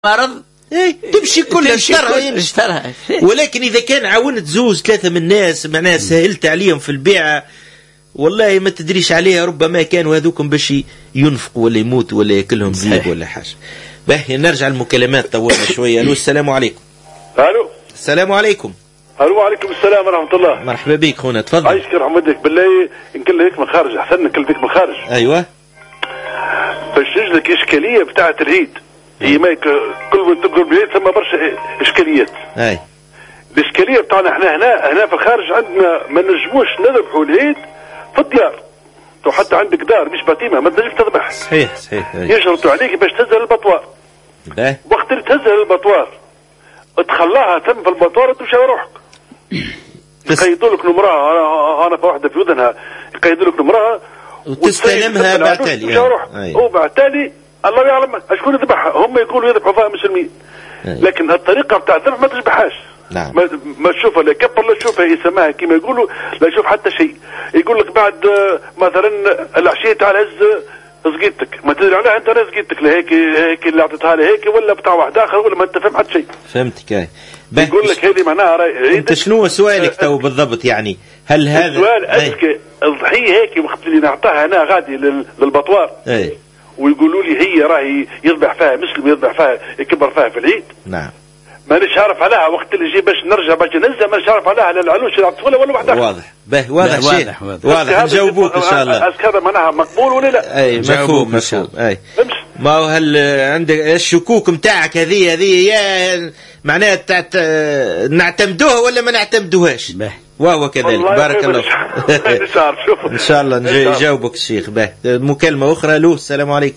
مرض تمشي كل اشترها. ولكن إذا كان عاونت زوز ثلاثة من الناس معناها سهلت عليهم في البيعة، والله ما تدريش عليها، ربما كانوا هذوكم باش ينفقوا ولا يموتوا ولا ياكلهم ذيب ولا حاجة. باهي نرجع المكالمات، طولنا شوية. ألو السلام عليكم. ألو السلام عليكم. ألو وعليكم السلام ورحمة الله. مرحبا بك خونا، تفضل. عايشك رحمتك بالله. نكلمك من الخارج، أحسن نكلمك من الخارج. أيوة. باش تجلك إشكالية بتاعة العيد، هي ما كل تقول بالعيد ثم برشا إشكاليات. أي. الإشكالية بتاعنا احنا هنا في الخارج عندنا ما نجموش نذبحوا العيد في الديار. تو حتى عندك دار مش باتيمة ما تنجمش تذبح. صحيح. يشرطوا عليك باش تهزها البطوار. وقت اللي تهزها البطوار تخلاها تم في البطوار وتمشي على روحك. يقيدوا لك نمرها، انا في واحده في اذنها يقيدوا لك نمرها وتستلمها بعتالي. وبعتالي الله يعلم شكون يذبحها، هم يقولوا يذبحوا فيها مسلمين. لكن الطريقه بتاع الذبح ما تذبحهاش. نعم. ما تشوفها لا كبر لا تشوفها يسماها كما يقولوا، لا يشوف حتى شيء. يقول لك بعد مثلا العشيه تاع العز زقيتك، ما تدري عليها انت انا زقيتك هيك اللي اعطيتها لي هيك ولا بتاع واحد اخر ولا ما انت فاهم حتى شيء. فهمتك. يقول لك هذه معناها انت شنو سؤالك تو بالضبط؟ يعني هل هذا السؤال اسك الضحيه هيك وقت اللي نعطاها انا غادي للبطوار ويقولوا لي هي راهي يذبح فيها مسلم يذبح فيها يكبر فيها في العيد. نعم. مانيش عارف عليها وقت اللي يجي باش نرجع باش ننزل مانيش عارف عليها لا العلوش لا الطفوله ولا واحد اخر. واضح نجاوبوك ان شاء الله. هذا معناها مقبول ولا لا؟ اي مفهوم. اي ما هو هل عندك الشكوك نتاعك هذه يا معناها نعتمدوها ولا ما نعتمدوهاش؟ وهو كذلك. بارك الله ان شاء الله نجاوبك الشيخ. مكالمه اخرى. له السلام عليكم.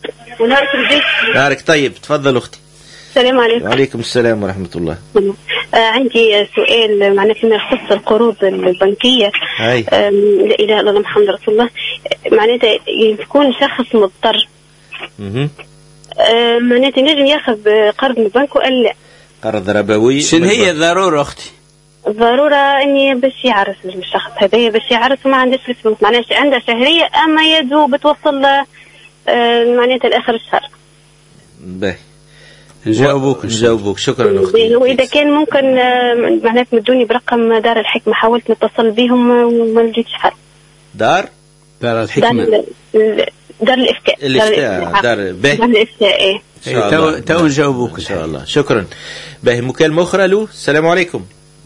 نهارك طيب، تفضل اختي. السلام عليكم. وعليكم السلام ورحمة الله. عندي سؤال معناه فيما يخص القروض البنكية. لا إله إلا الله محمد رسول الله. معناتها يكون شخص مضطر معناتها ينجم ياخذ قرض من البنك ولا لا؟ قرض ربوي. شنو هي الضرورة أختي؟ الضرورة إني باش يعرس الشخص هذا باش يعرس وما عندهش فلوس، معناها عندها شهرية أما يدوب بتوصل معناتها لآخر الشهر. باهي نجاوبوك. شكرا اختي. واذا كان ممكن معناته مدوني برقم دار الحكمه، حاولت نتصل بهم وما لقيتش حل. دار الحكمه دار الافتاء دار الافتاء. تو نجاوبوك ان شاء الله. شكرا. باهي مكالمه اخرى. له السلام عليكم.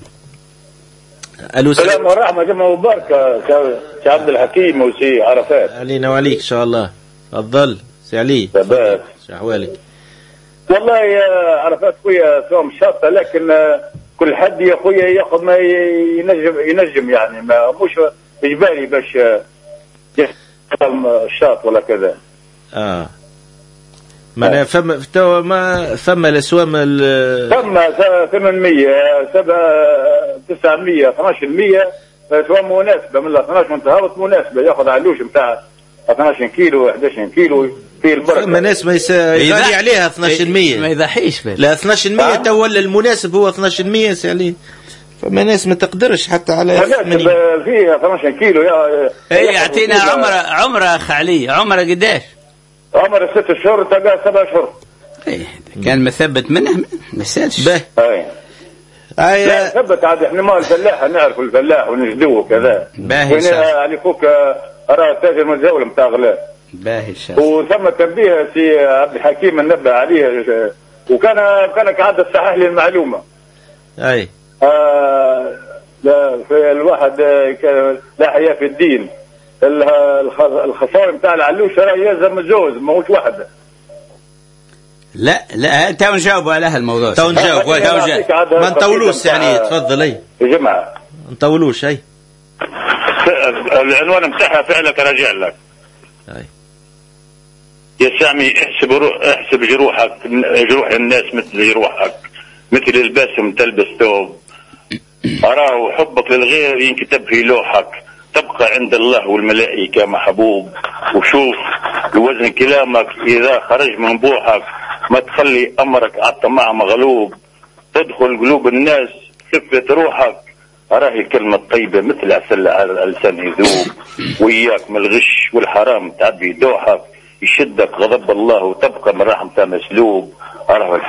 السلام ورحمه الله وبركاته. سي عبد الحكيم وسي عرفات. علينا وعليك ان شاء الله. تفضل سي علي. شباب شو احوالك؟ والله يا عرفات خويا صوم شاطة، لكن كل حد يا خويا ياخذ ما ينجم يعني ما مش اجباري باش يخدم الشاط ولا كذا. معناها ثم الاسوام ثم 800 900 12% اسوام مناسبه من 12 منتهى مناسبه، ياخذ علوش نتاع 12 كيلو 11 كيلو في البركه. ما ناس ما يغالي عليها 12%. ما يضحيش لا 12% تو ولا المناسب هو 12% سالي. فما ناس ما تقدرش حتى على 80 فيها 12 كيلو يعطينا عمره اخ علي. عمره قداش؟ عمره 6 شهور تلقى 7 شهور. كان مثبت منه ما سالش. لا ثبت عاد احنا ما الفلاح نعرف الفلاح ونجدوه وكذا. باهي يعني فوق راه تاجر متزاول نتاع غلاب. باهي وثم تنبيه سي عبد الحكيم نبه عليه، وكان كعادة صحح لي المعلومه. في الواحد لا حياة في الدين. الخساره نتاع العلوش راه يلزم الزوج ماهوش وحده. لا تو نجاوبوا على هالموضوع. تو نجاوب ما نطولوش يعني. تفضل. يا جماعه نطولوش. العنوان نتاعها فعلك راجع لك. يا سامي احسب جروح الناس مثل جروحك، مثل الباسم تلبس ثوب. أراه حبك للغير ينكتب في لوحك، تبقى عند الله والملائكة محبوب. وشوف الوزن كلامك إذا خرج من بوحك، ما تخلي أمرك على الطمع مغلوب. تدخل قلوب الناس خفة روحك، أراه الكلمة الطيبة مثل عسل على اللسان يذوب. وإياك من الغش والحرام تعبي دوحك، يشدك غضب الله وتبقى من رحمته مسلوب. أراه